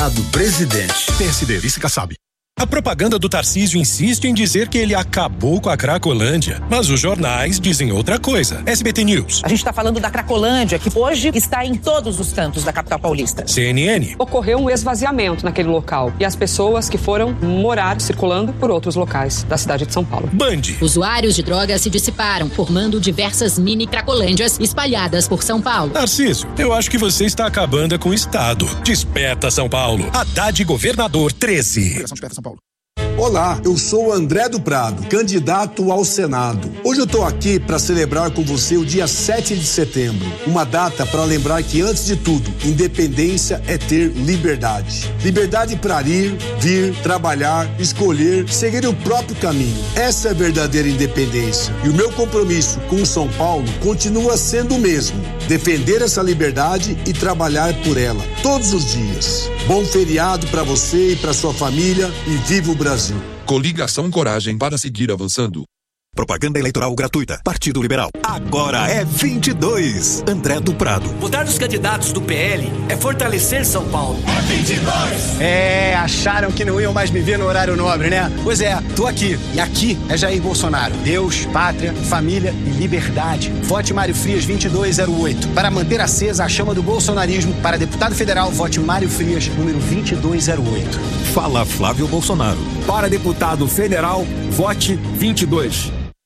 Do presidente. PSD, vice Kassab. A propaganda do Tarcísio insiste em dizer que ele acabou com a Cracolândia, mas os jornais dizem outra coisa. SBT News. A gente está falando da Cracolândia, que hoje está em todos os cantos da capital paulista. CNN. Ocorreu um esvaziamento naquele local e as pessoas que foram morar circulando por outros locais da cidade de São Paulo. Band. Usuários de drogas se dissiparam, formando diversas mini Cracolândias espalhadas por São Paulo. Tarcísio, eu acho que você está acabando com o Estado. Desperta São Paulo. Haddad Governador 13. Olá, eu sou o André do Prado, candidato ao Senado. Hoje eu estou aqui para celebrar com você o dia 7 de setembro, uma data para lembrar que, antes de tudo, independência é ter liberdade. Liberdade para ir, vir, trabalhar, escolher, seguir o próprio caminho. Essa é a verdadeira independência. E o meu compromisso com São Paulo continua sendo o mesmo: defender essa liberdade e trabalhar por ela, todos os dias. Bom feriado para você e para sua família e viva o Brasil. Coligação Coragem para seguir avançando. Propaganda eleitoral gratuita. Partido Liberal. Agora é 22. André do Prado. Votar nos candidatos do PL é fortalecer São Paulo. É 22. Acharam que não iam mais me ver no horário nobre, né? Pois é, tô aqui. E aqui é Jair Bolsonaro. Deus, pátria, família e liberdade. Vote Mário Frias 2208. Para manter acesa a chama do bolsonarismo, para deputado federal, vote Mário Frias, número 2208. Fala Flávio Bolsonaro. Para deputado federal, vote 22.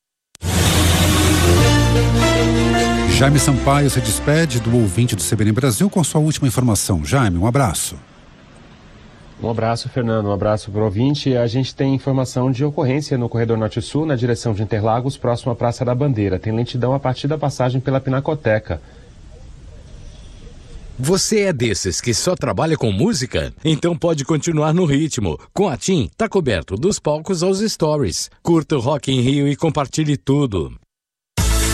Jaime Sampaio se despede do ouvinte do CBN Brasil com sua última informação. Jaime, um abraço. Um abraço, Fernando. Um abraço para o ouvinte. A gente tem informação de ocorrência no corredor Norte-Sul, na direção de Interlagos, próximo à Praça da Bandeira. Tem lentidão a partir da passagem pela Pinacoteca. Você é desses que só trabalha com música? Então pode continuar no ritmo. Com a TIM, tá coberto dos palcos aos stories. Curta o Rock in Rio e compartilhe tudo.